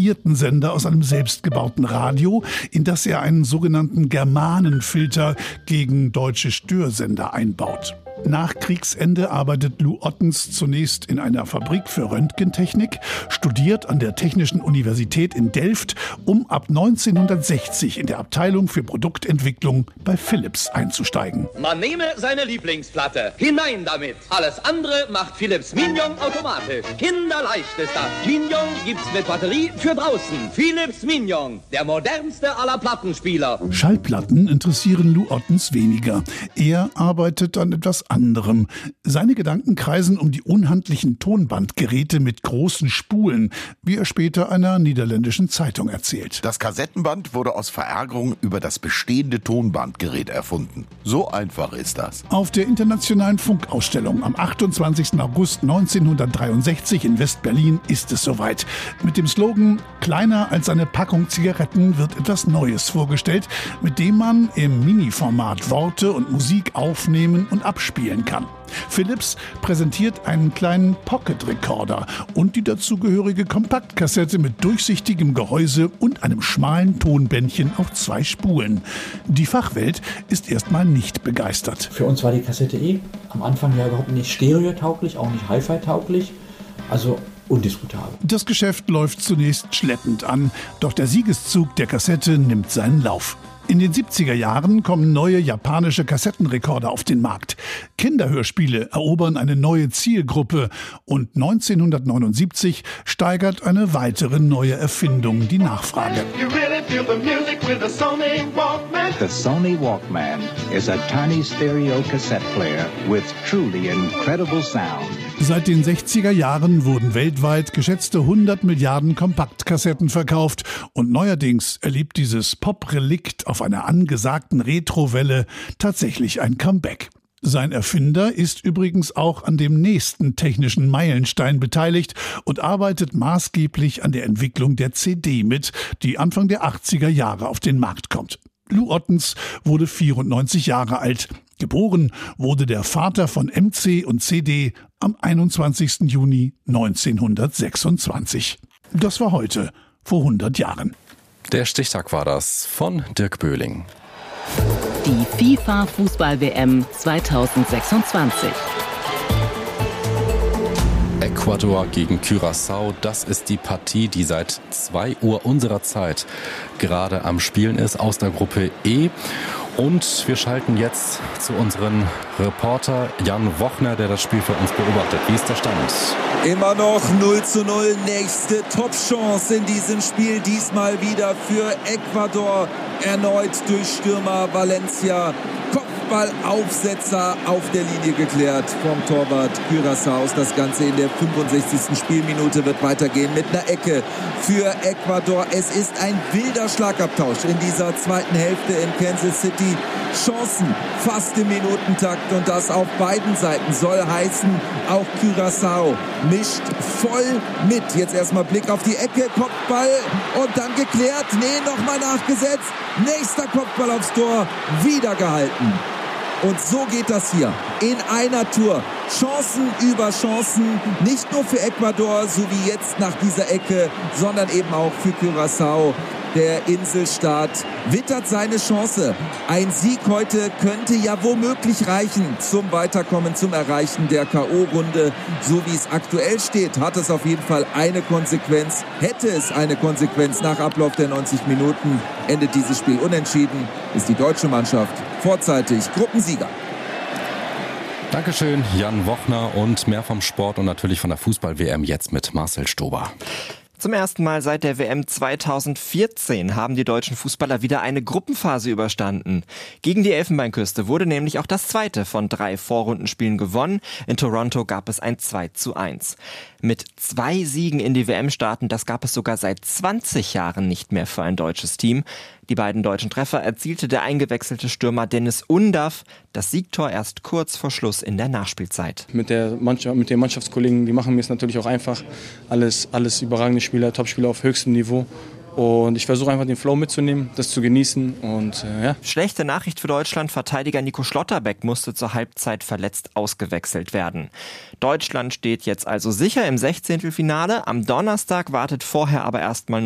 modifizierten Sender aus einem selbstgebauten Radio, in das er einen sogenannten Germanenfilter gegen deutsche Störsender einbaut. Nach Kriegsende arbeitet Lou Ottens zunächst in einer Fabrik für Röntgentechnik, studiert an der Technischen Universität in Delft, um ab 1960 in der Abteilung für Produktentwicklung bei Philips einzusteigen. Man nehme seine Lieblingsplatte, hinein damit. Alles andere macht Philips Mignon automatisch. Kinderleicht ist das. Mignon gibt's mit Batterie für draußen. Philips Mignon, der modernste aller Plattenspieler. Schallplatten interessieren Lou Ottens weniger. Er arbeitet an etwas anderem. Seine Gedanken kreisen um die unhandlichen Tonbandgeräte mit großen Spulen, wie er später einer niederländischen Zeitung erzählt. Das Kassettenband wurde aus Verärgerung über das bestehende Tonbandgerät erfunden. So einfach ist das. Auf der Internationalen Funkausstellung am 28. August 1963 in West-Berlin ist es soweit. Mit dem Slogan „Kleiner als eine Packung Zigaretten" wird etwas Neues vorgestellt, mit dem man im Mini-Format Worte und Musik aufnehmen und abspielen kann. Philips präsentiert einen kleinen Pocket-Recorder und die dazugehörige Kompaktkassette mit durchsichtigem Gehäuse und einem schmalen Tonbändchen auf 2 Spulen. Die Fachwelt ist erstmal nicht begeistert. Für uns war die Kassette am Anfang ja überhaupt nicht stereotauglich, auch nicht Hi-Fi-tauglich, also undiskutabel. Das Geschäft läuft zunächst schleppend an, doch der Siegeszug der Kassette nimmt seinen Lauf. In den 70er Jahren kommen neue japanische Kassettenrekorder auf den Markt. Kinderhörspiele erobern eine neue Zielgruppe und 1979 steigert eine weitere neue Erfindung die Nachfrage. The Sony Walkman is a tiny stereo cassette player with truly incredible sound. Seit den 60er Jahren wurden weltweit geschätzte 100 Milliarden Kompaktkassetten verkauft und neuerdings erlebt dieses Pop-Relikt auf einer angesagten Retrowelle tatsächlich ein Comeback. Sein Erfinder ist übrigens auch an dem nächsten technischen Meilenstein beteiligt und arbeitet maßgeblich an der Entwicklung der CD mit, die Anfang der 80er Jahre auf den Markt kommt. Lou Ottens wurde 94 Jahre alt. Geboren wurde der Vater von MC und CD am 21. Juni 1926. Das war heute, vor 100 Jahren. Der Stichtag war das von Dirk Böhling. Die FIFA-Fußball-WM 2026. Ecuador gegen Curaçao, das ist die Partie, die seit 2 Uhr unserer Zeit gerade am Spielen ist aus der Gruppe E. Und wir schalten jetzt zu unserem Reporter Jan Wochner, der das Spiel für uns beobachtet. Wie ist der Stand? Immer noch 0:0. Nächste Top-Chance in diesem Spiel. Diesmal wieder für Ecuador. Erneut durch Stürmer Valencia. Kopfballaufsetzer auf der Linie geklärt vom Torwart Curaçao. Das Ganze in der 65. Spielminute wird weitergehen mit einer Ecke für Ecuador. Es ist ein wilder Schlagabtausch in dieser zweiten Hälfte in Kansas City. Chancen fast im Minutentakt und das auf beiden Seiten soll heißen, auch Curaçao mischt voll mit. Jetzt erstmal Blick auf die Ecke, Kopfball und dann geklärt. Nee, nochmal nachgesetzt. Nächster Kopfball aufs Tor, wieder gehalten. Und so geht das hier in einer Tour. Chancen über Chancen, nicht nur für Ecuador, so wie jetzt nach dieser Ecke, sondern eben auch für Curaçao. Der Inselstaat wittert seine Chance. Ein Sieg heute könnte ja womöglich reichen zum Weiterkommen, zum Erreichen der K.O.-Runde. So wie es aktuell steht, hat es auf jeden Fall eine Konsequenz. Hätte es eine Konsequenz nach Ablauf der 90 Minuten, endet dieses Spiel unentschieden, ist die deutsche Mannschaft vorzeitig Gruppensieger. Dankeschön, Jan Wochner, und mehr vom Sport und natürlich von der Fußball-WM jetzt mit Marcel Stober. Zum ersten Mal seit der WM 2014 haben die deutschen Fußballer wieder eine Gruppenphase überstanden. Gegen die Elfenbeinküste wurde nämlich auch das zweite von 3 Vorrundenspielen gewonnen. In Toronto gab es ein 2:1. Mit 2 Siegen in die WM starten, das gab es sogar seit 20 Jahren nicht mehr für ein deutsches Team. Die beiden deutschen Treffer erzielte der eingewechselte Stürmer Dennis Undaff, das Siegtor erst kurz vor Schluss in der Nachspielzeit. Mit den Mannschaftskollegen, die machen mir es natürlich auch einfach. Alles überragende Spieler, Topspieler auf höchstem Niveau. Und ich versuche einfach den Flow mitzunehmen, das zu genießen und ja. Schlechte Nachricht für Deutschland, Verteidiger Nico Schlotterbeck musste zur Halbzeit verletzt ausgewechselt werden. Deutschland steht jetzt also sicher im 16. Finale. Am Donnerstag wartet vorher aber erstmal